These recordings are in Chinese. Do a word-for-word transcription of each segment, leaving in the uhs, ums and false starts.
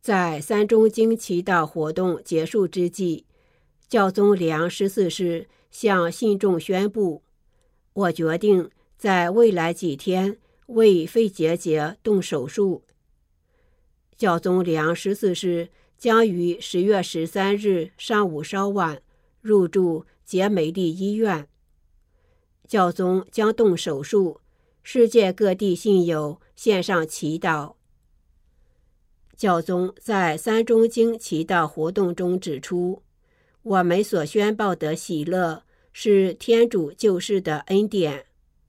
在三中经祈祷活动结束之际，教宗良十四世向信众宣布，我决定在未来几天为肺结节动手术。教宗良十四世将于十月十三日上午稍晚入住杰美利医院。教宗将动手术，世界各地信友献上祈祷。教宗在三中经祈祷活动中指出，我们所宣报的喜乐是天主救世的恩典。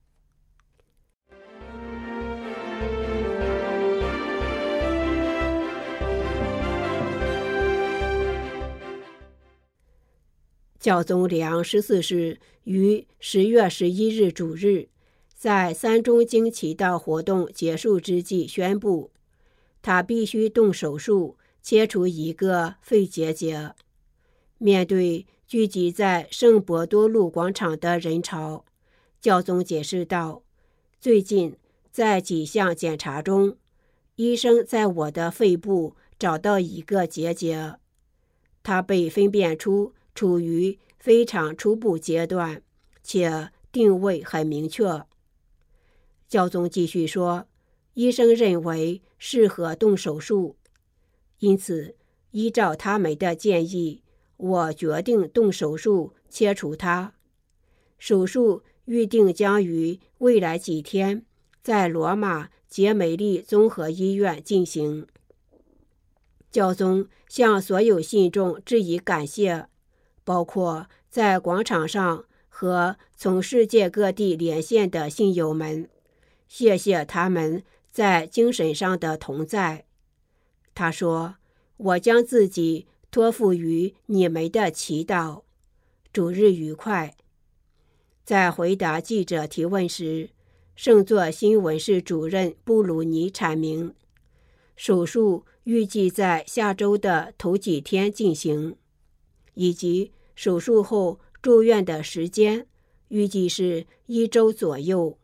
教宗良十四世于十月十一日主日，在三中经祈祷活动结束之际宣布，他必须动手术切除一个肺结节。面对聚集在圣伯多禄广场的人潮，教宗解释道，最近在几项检查中，医生在我的肺部找到一个结节，它被分辨出处于非常初步阶段，且定位很明确。教宗继续说，医生认为适合动手术，因此依照他们的建议，我决定动手术切除它。手术预定将于未来几天在罗马杰美利综合医院进行。教宗向所有信众致以感谢，包括在广场上和从世界各地连线的信友们，谢谢他们在精神上的同在。他说，我将自己托付于你们的祈祷。主日愉快。在回答记者提问时，圣座新闻室主任布鲁尼阐明，手术预计在下周的头几天进行，以及手术后住院的时间预计是一周左右。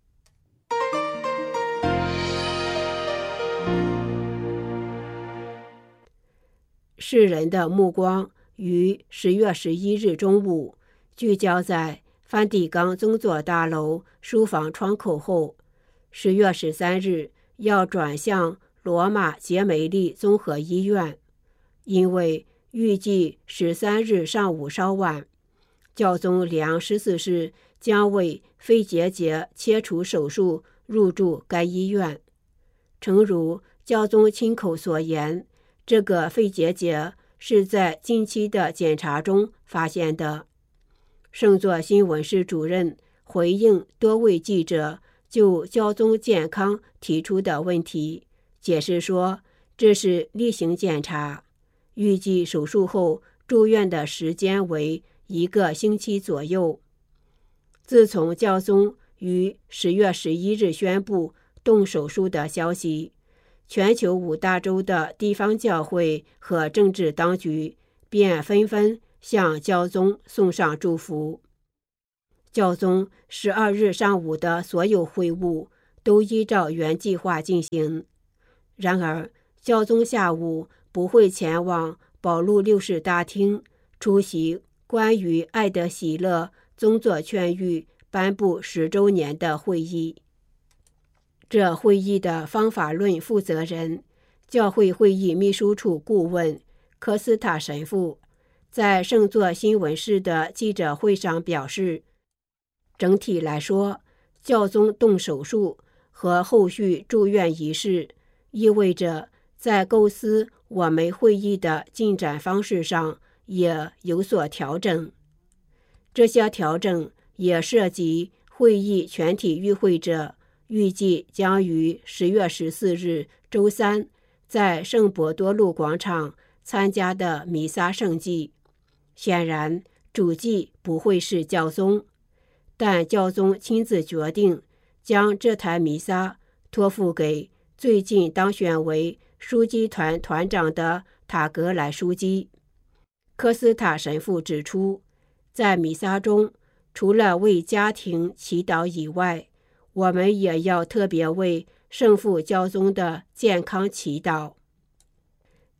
世人的目光于十月十一日中午聚焦在梵蒂冈宗座大楼书房窗口后，十月十三日要转向罗马杰美利综合医院，因为预计十三日上午稍晚，教宗良十四世将为肺结节切除手术入住该医院。诚如教宗亲口所言，这个肺结节是在近期的检查中发现的。圣座新闻室主任回应多位记者就教宗健康提出的问题，解释说，这是例行检查，预计手术后住院的时间为一个星期左右。自从教宗于十月十一日宣布动手术的消息，全球五大洲的地方教会和政治当局便纷纷向教宗送上祝福。教宗十二日上午的所有会晤都依照原计划进行。然而，教宗下午不会前往保禄六世大厅出席关于爱的喜乐宗座劝谕颁布十周年的会议。这会议的方法论负责人、教会会议秘书处顾问科斯塔神父在圣座新闻室的记者会上表示，整体来说，教宗动手术和后续住院仪式意味着在构思我们会议的进展方式上也有所调整。这些调整也涉及会议全体与会者预计将于十月十四日周三在圣伯多禄广场参加的弥撒圣祭。显然，主祭不会是教宗，但教宗亲自决定将这台弥撒托付给最近当选为枢机团团长的塔格莱枢机。科斯塔神父指出，在弥撒中，除了为家庭祈祷以外，我们也要特别为圣父教宗的健康祈祷。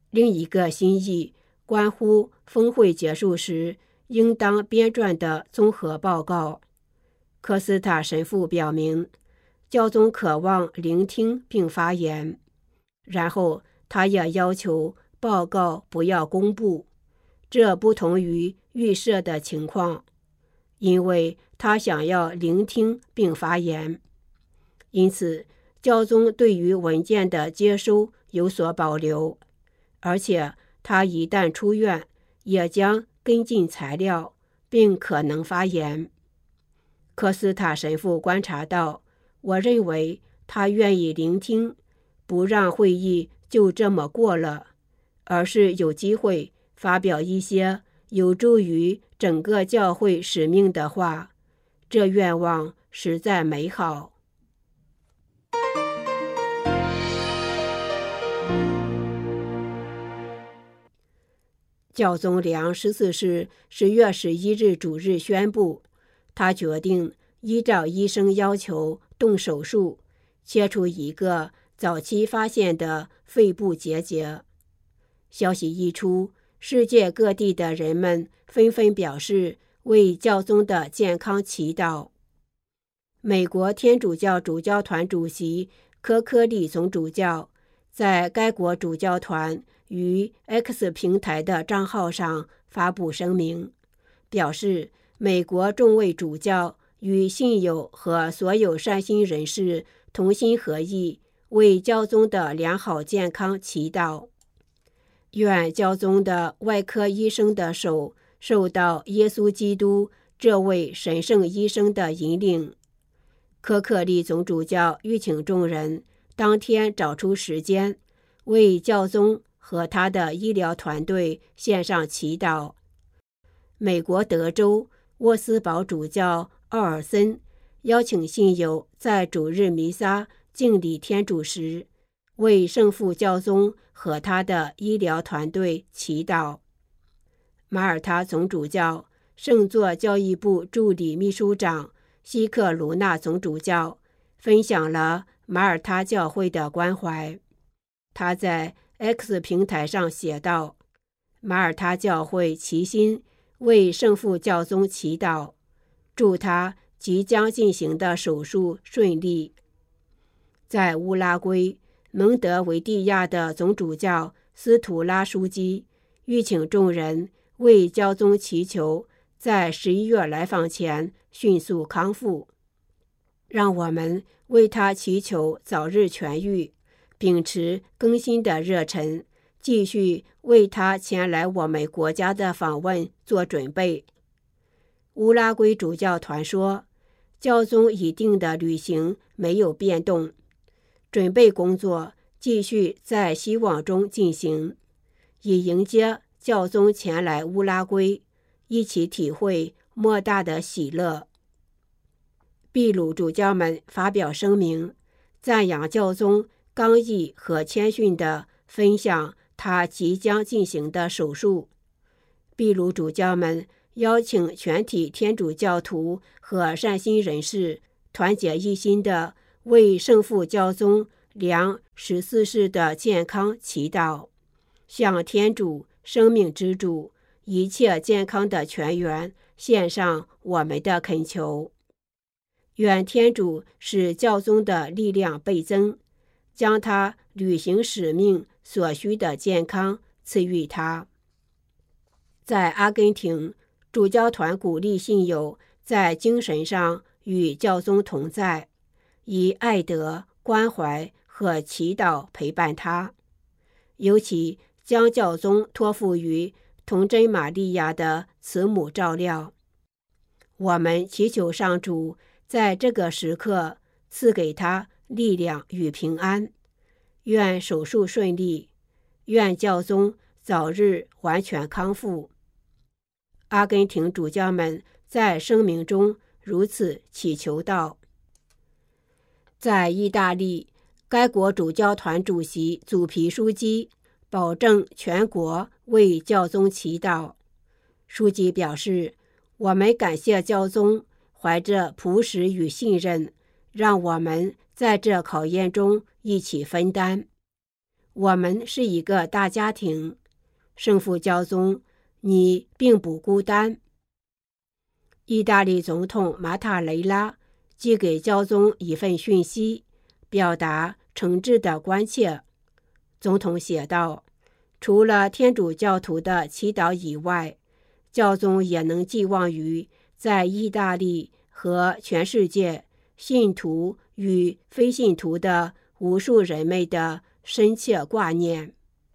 另一个心意关乎峰会结束时应当编撰的综合报告。科斯塔神父表明，教宗渴望聆听并发言，然后他也要求报告不要公布，这不同于预设的情况，因为他想要聆听并发言。因此，教宗对于文件的接收有所保留，而且他一旦出院，也将跟进材料，并可能发言。科斯塔神父观察到，我认为他愿意聆听，不让会议就这么过了，而是有机会发表一些有助于整个教会使命的话，这愿望实在美好。教宗良十四世十月十一日主日宣布，他决定依照医生要求动手术，切除一个早期发现的肺部结节。消息一出，世界各地的人们纷纷表示为教宗的健康祈祷。美国天主教主教团主席科科利总主教在该国主教团于 X 平台的账号上发布声明，表示美国众位主教与信友和所有善心人士同心合意，为教宗的良好健康祈祷。愿教宗的外科医生的手受到耶稣基督这位神圣医生的引领。科克利总主教吁请众人当天找出时间，为教宗和他的医疗团队献上祈祷。美国德州沃斯堡主教奥尔森邀请信友在主日弥撒敬礼天主时，为圣父教宗和他的医疗团队祈祷。马耳他总主教、圣座教义部助理秘书长西克卢纳总主教分享了马耳他教会的关怀。他在 X 平台上写道：马耳他教会齐心为圣父教宗祈祷，祝他即将进行的手术顺利。在乌拉圭，蒙德维蒂亚的总主教斯图拉枢机吁请众人为教宗祈求在十一月来访前迅速康复。让我们为他祈求早日痊愈，秉持更新的热忱，继续为他前来我们国家的访问做准备。乌拉圭主教团说，教宗已定的旅行没有变动，准备工作继续在希望中进行，以迎接教宗前来乌拉圭，一起体会莫大的喜乐。秘鲁主教们发表声明，赞扬教宗刚毅和谦逊地分享他即将进行的手术。秘鲁主教们邀请全体天主教徒和善心人士团结一心地为圣父教宗良十四世的健康祈祷，向天主生命之主一切健康的泉源献上我们的恳求。愿天主使教宗的力量倍增，将他履行使命所需的健康赐予他。在阿根廷，主教团鼓励信友在精神上与教宗同在，以爱德、关怀和祈祷陪伴他，尤其将教宗托付于童真玛利亚的慈母照料。我们祈求上主在这个时刻赐给他力量与平安，愿手术顺利，愿教宗早日完全康复。阿根廷主教们在声明中如此祈求道。在意大利，该国主教团主席祖皮枢机保证全国为教宗祈祷。枢机表示，我们感谢教宗怀着朴实与信任，让我们在这考验中一起分担。 我们是一个大家庭。圣父教宗，你并不孤单。意大利总统马塔雷拉寄给教宗一份讯息，表达诚挚的关切。总统写道，除了天主教徒的祈祷以外，教宗也能寄望于在意大利和全世界信徒与非信徒的无数人们的深切挂念。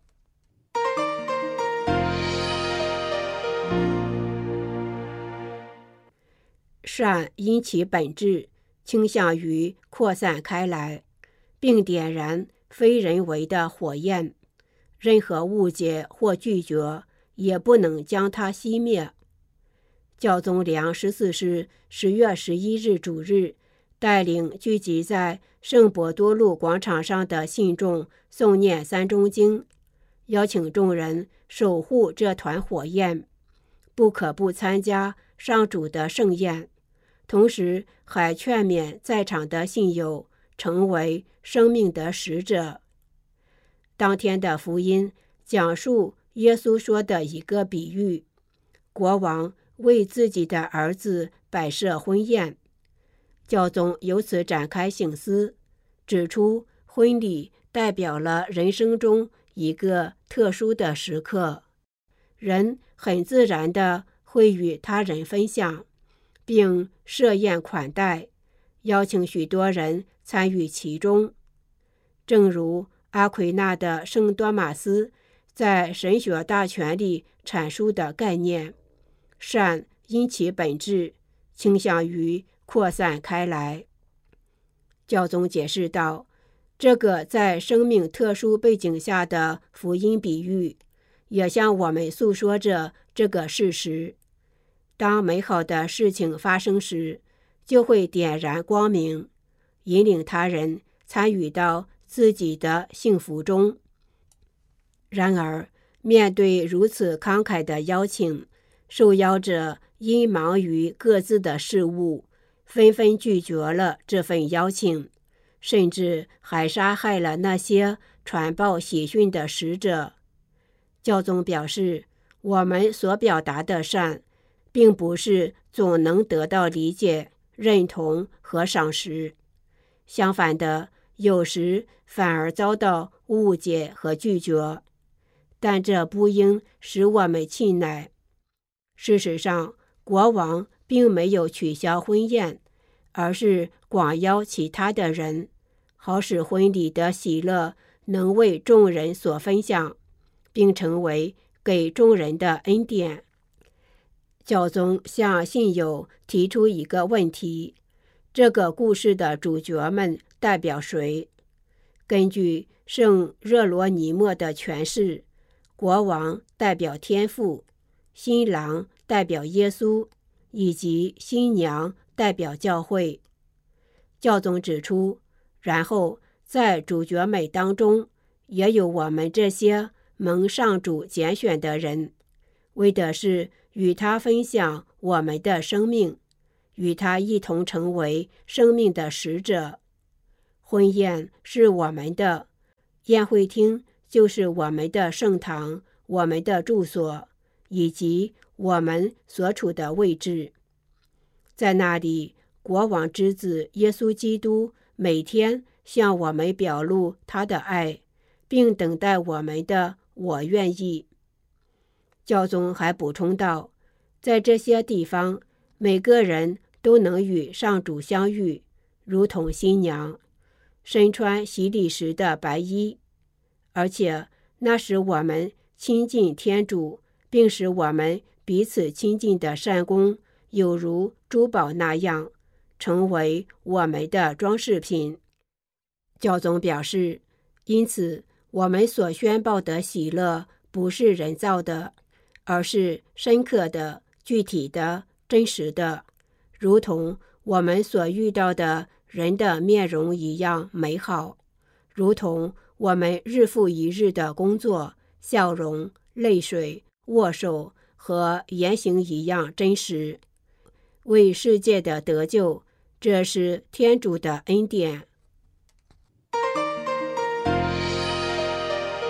善因其本质倾向于扩散开来，并点燃非人为的火焰，任何误解或拒绝也不能将它熄灭。教宗良十四世十月十一日主日带领聚集在圣伯多禄广场上的信众诵念三中经，邀请众人守护这团火焰，不可不参加上主的盛宴，同时还劝勉在场的信友成为生命的使者。当天的福音讲述耶稣说的一个比喻，国王为自己的儿子摆设婚宴。教宗由此展开省思，指出婚礼代表了人生中一个特殊的时刻，人很自然地会与他人分享，并设宴款待，邀请许多人参与其中。正如阿奎那的圣多马斯在神学大全里阐述的概念，善因其本质倾向于扩散开来。教宗解释道，这个在生命特殊背景下的福音比喻，也向我们诉说着这个事实：当美好的事情发生时，就会点燃光明，引领他人参与到自己的幸福中。然而，面对如此慷慨的邀请，受邀者因忙于各自的事务，纷纷拒绝了这份邀请，甚至还杀害了那些传报喜讯的使者。教宗表示，我们所表达的善，并不是总能得到理解、认同和赏识，相反的，有时反而遭到误解和拒绝。但这不应使我们气馁。事实上，国王并没有取消婚宴，而是广邀其他的人，好使婚礼的喜乐能为众人所分享，并成为给众人的恩典。教宗向信友提出一个问题：这个故事的主角们代表谁？根据圣热罗尼莫的诠释，国王代表天父，新郎代表耶稣，以及新娘代表教会。教宗指出，然后在主角们当中，也有我们这些蒙上主拣选的人，为的是与他分享我们的生命，与他一同成为生命的使者。婚宴是我们的，宴会厅就是我们的圣堂，我们的住所，以及我们所处的位置。在那里，国王之子耶稣基督每天向我们表露他的爱，并等待我们的我愿意。教宗还补充道，在这些地方，每个人都能与上主相遇，如同新娘，身穿洗礼时的白衣，而且那使我们亲近天主，并使我们彼此亲近的善功，有如珠宝那样，成为我们的装饰品。教宗表示，因此我们所宣报的喜乐不是人造的，而是深刻的、具体的、真实的，如同我们所遇到的人的面容一样美好，如同我们日复一日的工作、笑容、泪水、握手和言行一样真实。为世界的得救，这是天主的恩典。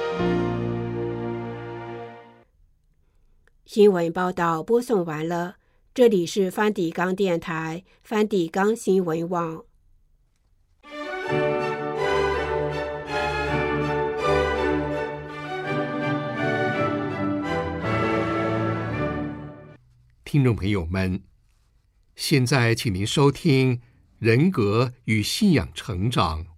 新闻报道播送完了，这里是梵蒂冈电台梵蒂冈新闻网。 听众朋友们，现在请您收听《人格与信仰成长》